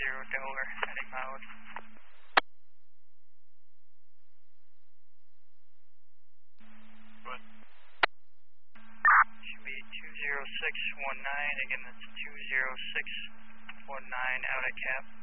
Delaware, heading Mildwood. Good. Should be 20619, again that's 20619 out at cap.